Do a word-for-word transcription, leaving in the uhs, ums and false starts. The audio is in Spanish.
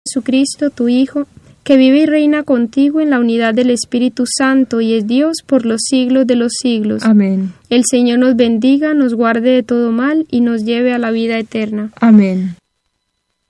Jesucristo, tu Hijo, que vive y reina contigo en la unidad del Espíritu Santo y es Dios por los siglos de los siglos. Amén. El Señor nos bendiga, nos guarde de todo mal y nos lleve a la vida eterna. Amén.